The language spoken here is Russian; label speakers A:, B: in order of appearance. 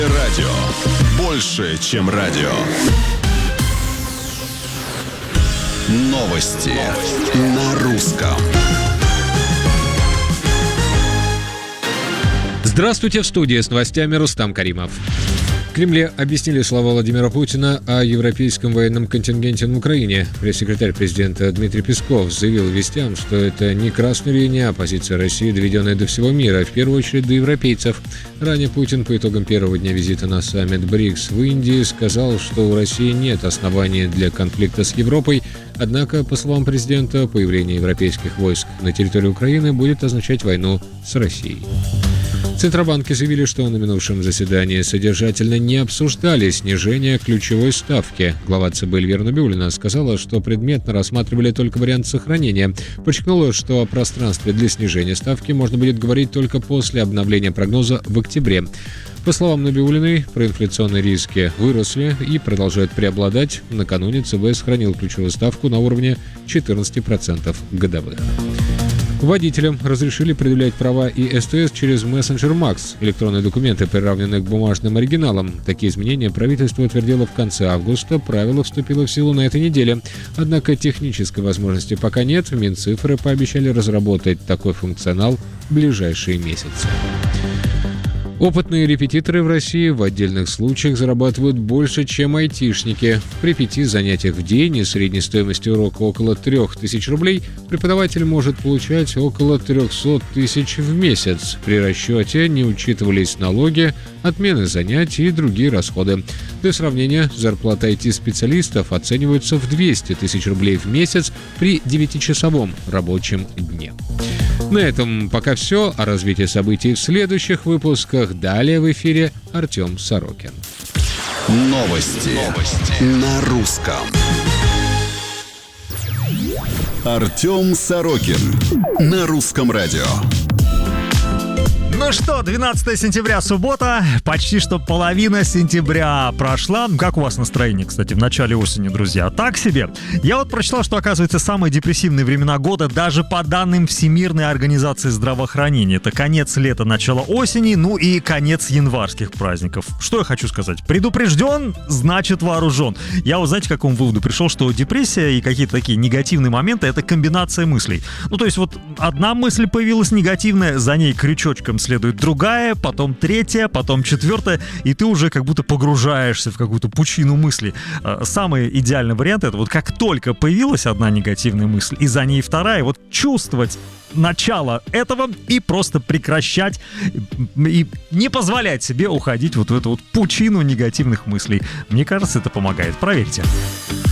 A: Радио. Больше, чем радио. Новости на русском.
B: Здравствуйте, в студии с новостями Рустам Каримов. В Кремле объяснили слова Владимира Путина о европейском военном контингенте на Украине. Пресс-секретарь президента Дмитрий Песков заявил вестям, что это не красная линия, а позиция России, доведенная до всего мира, в первую очередь до европейцев. Ранее Путин по итогам первого дня визита на саммит БРИКС в Индии сказал, что у России нет оснований для конфликта с Европой. Однако, по словам президента, появление европейских войск на территории Украины будет означать войну с Россией. Центробанки заявили, что на минувшем заседании содержательно не обсуждали снижение ключевой ставки. Глава ЦБ Эльвира Набиуллина сказала, что предметно рассматривали только вариант сохранения. Подчеркнула, что о пространстве для снижения ставки можно будет говорить только после обновления прогноза в октябре. По словам Набиуллиной, проинфляционные риски выросли и продолжают преобладать. Накануне ЦБ сохранил ключевую ставку на уровне 14% годовых. Водителям разрешили предъявлять права и СТС через мессенджер Макс. Электронные документы приравнены к бумажным оригиналам. Такие изменения правительство утвердило в конце августа. Правило вступило в силу на этой неделе. Однако технической возможности пока нет. Минцифры пообещали разработать такой функционал в ближайшие месяцы. Опытные репетиторы в России в отдельных случаях зарабатывают больше, чем айтишники. При 5 занятиях в день и средней стоимости урока около 3000 рублей преподаватель может получать около 300 тысяч в месяц. При расчете не учитывались налоги, отмены занятий и другие расходы. Для сравнения, зарплата IT-специалистов оценивается в 200 тысяч рублей в месяц при 9-часовом рабочем дне. На этом пока все. О развитии событий в следующих выпусках. Далее в эфире Артем Сорокин.
A: Новости на русском. Артем Сорокин на русском радио.
C: Ну что, 12 сентября, суббота, почти что половина сентября прошла. Как у вас настроение, кстати, в начале осени, друзья? Так себе. Я вот прочитал, что, оказывается, самые депрессивные времена года даже по данным Всемирной организации здравоохранения. Это конец лета, начало осени, ну и конец январских праздников. Что я хочу сказать? Предупрежден, значит вооружен. Я вот, знаете, к какому выводу пришел, что депрессия и какие-то такие негативные моменты — это комбинация мыслей. Ну, то есть вот одна мысль появилась негативная, за ней крючочком следует другая, потом третья, потом четвертая, и ты уже как будто погружаешься в какую-то пучину мыслей. Самый идеальный вариант — это вот как только появилась одна негативная мысль, и за ней вторая, вот чувствовать начало этого и просто прекращать и не позволять себе уходить вот в эту вот пучину негативных мыслей. Мне кажется, это помогает. Проверьте.